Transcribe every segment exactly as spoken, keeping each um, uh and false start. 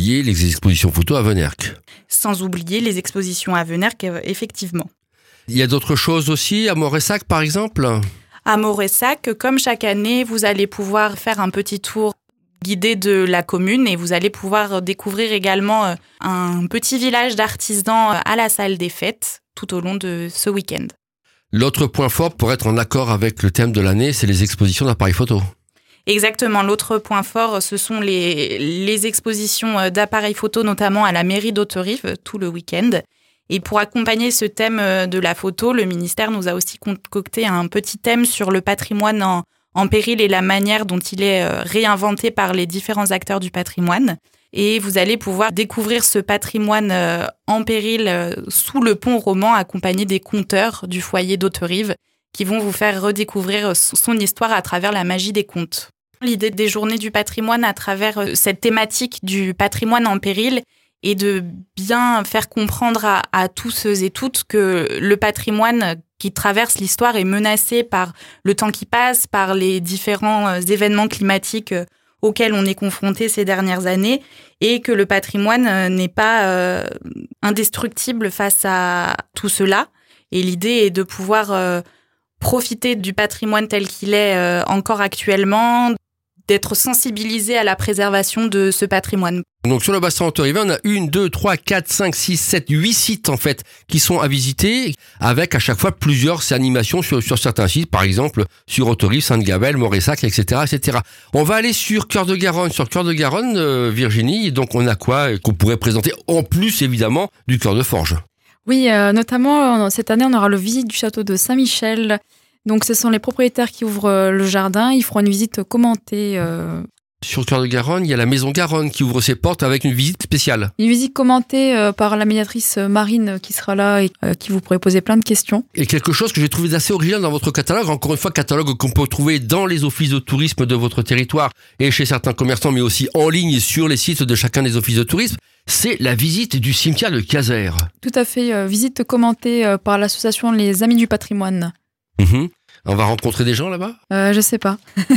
oublier les expositions photos à Venerque. Sans oublier les expositions à Venerque, effectivement. Il y a d'autres choses aussi, à Moressac par exemple ? À Moressac, comme chaque année, vous allez pouvoir faire un petit tour guidé de la commune et vous allez pouvoir découvrir également un petit village d'artisans à la salle des fêtes tout au long de ce week-end. L'autre point fort pour être en accord avec le thème de l'année, c'est les expositions d'appareils photo. Exactement. L'autre point fort, ce sont les, les expositions d'appareils photo, notamment à la mairie d'Hauterive, tout le week-end. Et pour accompagner ce thème de la photo, le ministère nous a aussi concocté un petit thème sur le patrimoine en en péril et la manière dont il est réinventé par les différents acteurs du patrimoine. Et vous allez pouvoir découvrir ce patrimoine en péril sous le pont roman, accompagné des conteurs du foyer d'Hauterive qui vont vous faire redécouvrir son histoire à travers la magie des contes. L'idée des journées du patrimoine à travers cette thématique du patrimoine en péril est de bien faire comprendre à, à tous ceux et toutes que le patrimoine qui traverse l'histoire est menacé par le temps qui passe, par les différents événements climatiques auxquels on est confronté ces dernières années, et que le patrimoine n'est pas euh, indestructible face à tout cela. Et l'idée est de pouvoir euh, profiter du patrimoine tel qu'il est euh, encore actuellement, d'être sensibilisé à la préservation de ce patrimoine. Donc sur le bassin hauterivain, on a une, deux, trois, quatre, cinq, six, sept, huit sites en fait qui sont à visiter, avec à chaque fois plusieurs animations sur, sur certains sites, par exemple sur Hauterive, Sainte-Gabelle, Moressac, et cetera, et cetera. On va aller sur Cœur de Garonne. Sur Cœur de Garonne, euh, Virginie, donc on a quoi qu'on pourrait présenter en plus évidemment du Cœur de Forges. Oui, euh, notamment cette année, on aura le visite du château de Saint-Michel. Donc, ce sont les propriétaires qui ouvrent le jardin. Ils feront une visite commentée. Euh... Sur Cœur de Garonne, il y a la Maison Garonne qui ouvre ses portes avec une visite spéciale. Une visite commentée euh, par la médiatrice Marine qui sera là et euh, qui vous pourrez poser plein de questions. Et quelque chose que j'ai trouvé d'assez original dans votre catalogue, encore une fois, catalogue qu'on peut trouver dans les offices de tourisme de votre territoire et chez certains commerçants, mais aussi en ligne sur les sites de chacun des offices de tourisme, c'est la visite du cimetière de Caser. Tout à fait, euh, visite commentée euh, par l'association Les Amis du Patrimoine. Mmh. On va rencontrer des gens là-bas ? euh, Je sais pas.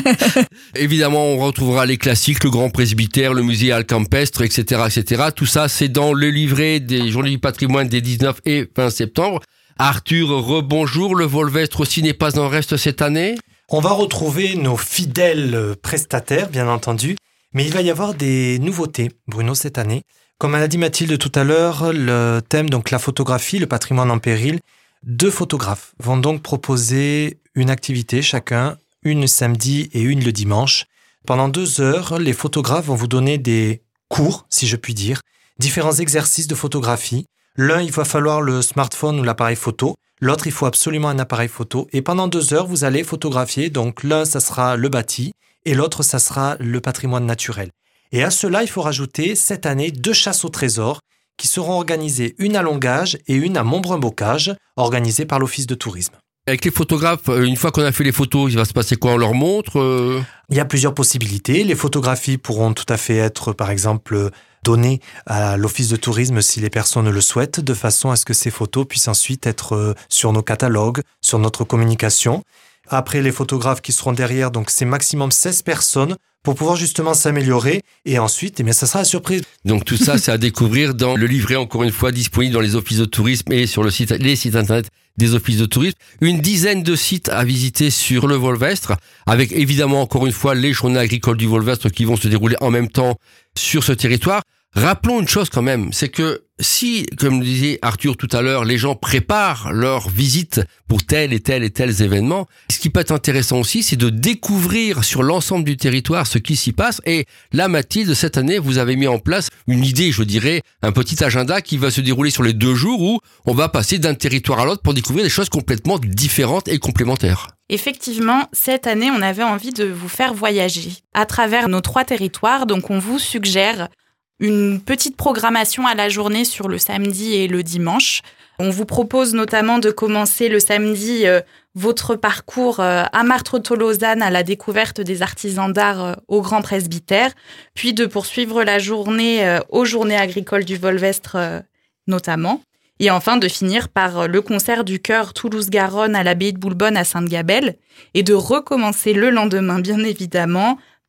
Évidemment, on retrouvera les classiques, le Grand Presbytère, le musée alcampestre, et cetera, et cetera. Tout ça, c'est dans le livret des Journées du patrimoine des dix-neuf et vingt septembre. Arthur, rebonjour. Le Volvestre aussi n'est pas en reste cette année ? On va retrouver nos fidèles prestataires, bien entendu, mais il va y avoir des nouveautés, Bruno, cette année. Comme a dit Mathilde tout à l'heure, le thème, donc la photographie, le patrimoine en péril. Deux photographes vont donc proposer une activité chacun, une le samedi et une le dimanche. Pendant deux heures, les photographes vont vous donner des cours, si je puis dire, différents exercices de photographie. L'un, il va falloir le smartphone ou l'appareil photo. L'autre, il faut absolument un appareil photo. Et pendant deux heures, vous allez photographier. Donc l'un, ça sera le bâti et l'autre, ça sera le patrimoine naturel. Et à cela, il faut rajouter cette année deux chasses au trésor qui seront organisées, une à Longage et une à Montbrun-Bocage, organisées par l'Office de tourisme. Avec les photographes, une fois qu'on a fait les photos, il va se passer quoi ? On leur montre euh... Il y a plusieurs possibilités. Les photographies pourront tout à fait être, par exemple, données à l'Office de tourisme si les personnes le souhaitent, de façon à ce que ces photos puissent ensuite être sur nos catalogues, sur notre communication. Après, les photographes qui seront derrière, donc c'est maximum seize personnes pour pouvoir justement s'améliorer. Et ensuite, eh bien, ça sera la surprise. Donc tout ça, c'est à découvrir dans le livret, encore une fois, disponible dans les offices de tourisme et sur le site, les sites internet des offices de tourisme. Une dizaine de sites à visiter sur le Volvestre, avec évidemment, encore une fois, les journées agricoles du Volvestre qui vont se dérouler en même temps sur ce territoire. Rappelons une chose quand même, c'est que si, comme le disait Arthur tout à l'heure, les gens préparent leur visite pour tel et tel et tels événements, ce qui peut être intéressant aussi, c'est de découvrir sur l'ensemble du territoire ce qui s'y passe. Et là, Mathilde, cette année, vous avez mis en place une idée, je dirais, un petit agenda qui va se dérouler sur les deux jours où on va passer d'un territoire à l'autre pour découvrir des choses complètement différentes et complémentaires. Effectivement, cette année, on avait envie de vous faire voyager à travers nos trois territoires. Donc, on vous suggère une petite programmation à la journée sur le samedi et le dimanche. On vous propose notamment de commencer le samedi euh, votre parcours euh, à Martres-Tolosane à la découverte des artisans d'art euh, au Grand Presbytère, puis de poursuivre la journée euh, aux Journées agricoles du Volvestre euh, notamment, et enfin de finir par euh, le concert du chœur Toulouse-Garonne à l'abbaye de Boulbonne à Sainte-Gabelle, et de recommencer le lendemain, bien évidemment,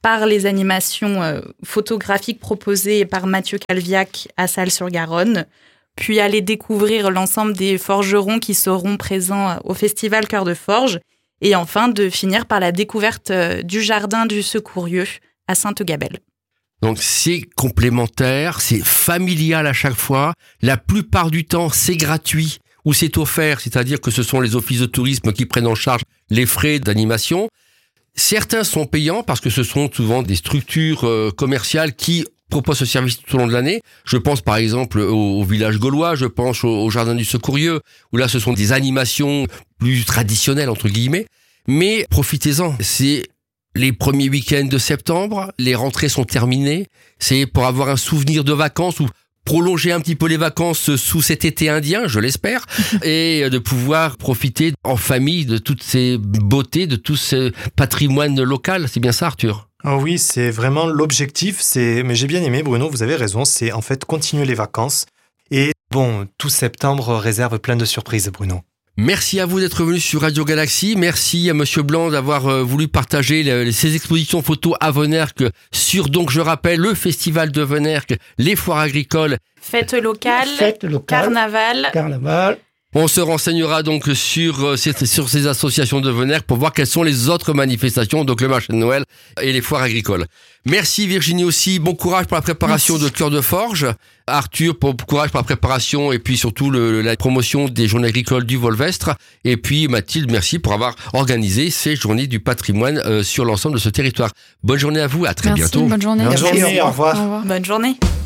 par les animations euh, photographiques proposées par Mathieu Calviac à Salles-sur-Garonne, puis aller découvrir l'ensemble des forgerons qui seront présents au festival Cœur de Forge, et enfin de finir par la découverte euh, du jardin du Secourieux à Sainte-Gabelle. Donc c'est complémentaire, c'est familial à chaque fois. La plupart du temps, c'est gratuit ou c'est offert, c'est-à-dire que ce sont les offices de tourisme qui prennent en charge les frais d'animation. Certains sont payants parce que ce sont souvent des structures euh, commerciales qui proposent ce service tout au long de l'année. Je pense par exemple au, au village gaulois, je pense au, au jardin du Secourieux, où là ce sont des animations plus traditionnelles entre guillemets. Mais profitez-en, c'est les premiers week-ends de septembre, les rentrées sont terminées. C'est pour avoir un souvenir de vacances ou prolonger un petit peu les vacances sous cet été indien, je l'espère, et de pouvoir profiter en famille de toutes ces beautés, de tout ce patrimoine local. C'est bien ça, Arthur ? Oh oui, c'est vraiment l'objectif. C'est... Mais j'ai bien aimé, Bruno, vous avez raison. C'est en fait continuer les vacances. Et bon, tout septembre réserve plein de surprises, Bruno. Merci à vous d'être venu sur Radio Galaxie. Merci à Monsieur Blanc d'avoir euh, voulu partager les, ces expositions photos à Vennerque sur, donc je rappelle, le festival de Vennerque, les foires agricoles. Fêtes locales, Fêtes locales, carnaval. carnaval. On se renseignera donc sur, euh, ces, sur ces associations de Vennerque pour voir quelles sont les autres manifestations, donc le marché de Noël et les foires agricoles. Merci Virginie aussi, bon courage pour la préparation Merci. de Cœur de Forge. Arthur, bon courage pour la préparation et puis surtout le, la promotion des journées agricoles du Volvestre. Et puis Mathilde, merci pour avoir organisé ces journées du patrimoine euh, sur l'ensemble de ce territoire. Bonne journée à vous, à très Merci, bientôt. Bonne journée. Bonne journée, Merci. au revoir. Au revoir. Bonne journée.